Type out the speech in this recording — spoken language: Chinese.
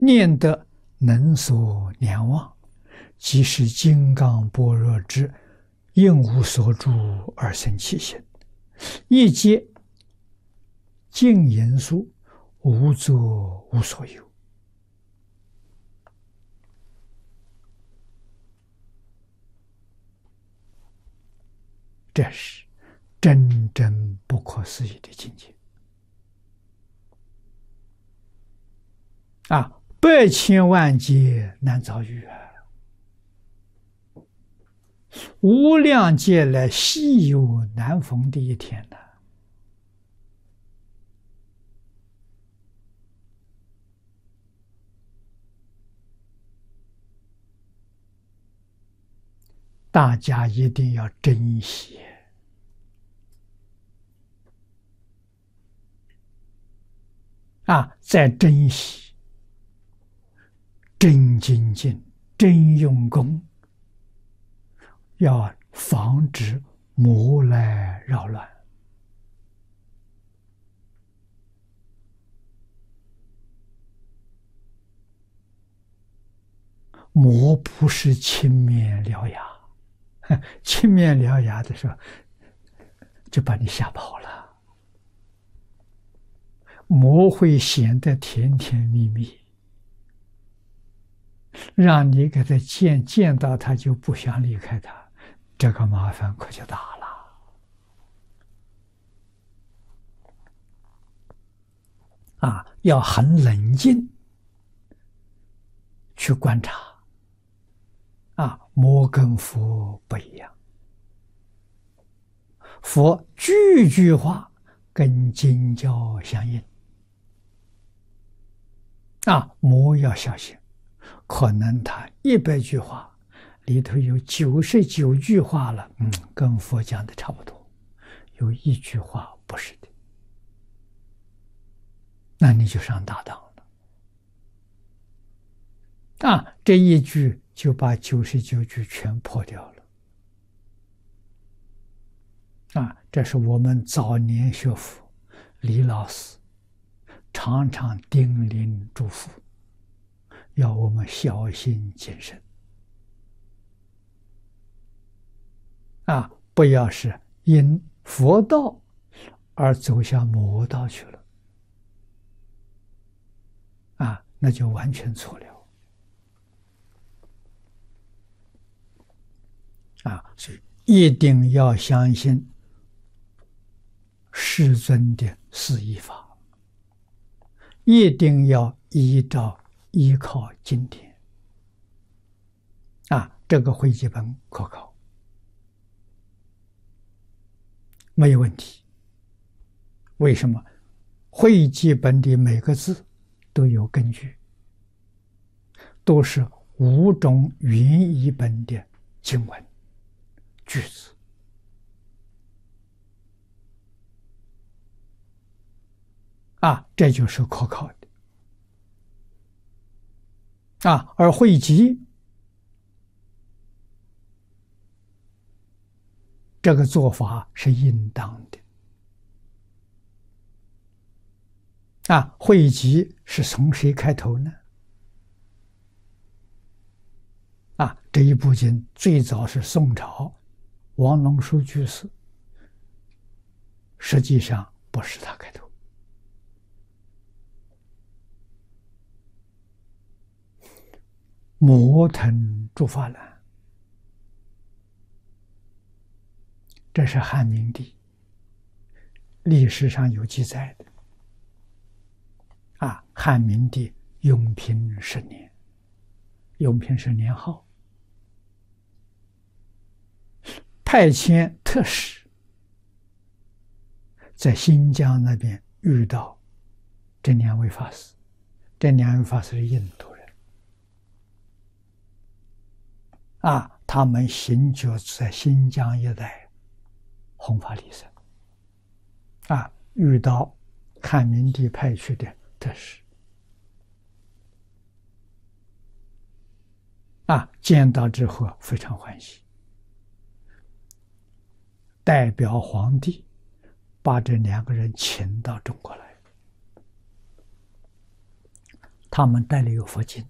念得能所念忘，即是金刚般若智，应无所住而生其心，一皆净因素，无作无所有。这是真正不可思议的境界啊！百千万劫难遭遇啊！无量劫来稀有难逢的一天呐！大家一定要珍惜啊！再珍惜，真精进，真用功，要防止魔来扰乱。魔不是青面獠牙，青面獠牙的时候就把你吓跑了。魔会显得甜甜蜜蜜，让你给他见到他就不想离开他，这个麻烦可就大了。啊，要很冷静去观察。啊，魔跟佛不一样，佛句句话跟经教相应。啊，魔要小心，可能他100句话里头有99句话了，跟佛讲的差不多，有1句话不是的，那你就上大当了。啊，这1句就把99句全破掉了。啊，这是我们早年学佛，李老师常常叮咛嘱咐，要我们小心谨慎。啊，不要是因佛道而走向魔道去了。啊，那就完全错了。啊，所以一定要相信世尊的四依法，一定要依靠经典。啊，这个汇集本可靠，没有问题。为什么？汇集本的每个字都有根据，都是5种云译本的经文句子。啊，这就是可靠的。啊，而汇集这个做法是应当的。啊，汇集是从谁开头呢？啊，这一部经最早是宋朝王龙书居士，实际上不是他开头。摩腾诸法兰，这是汉明帝，历史上有记载的。啊，汉明帝永平10年，永平是年号，派遣特使在新疆那边遇到这2位法师，这2位法师是印度人。啊，他们行脚在新疆一带弘法利生。啊，遇到汉明帝派去的特使。啊，见到之后非常欢喜，代表皇帝把这2个人请到中国来， 他们带了有佛经，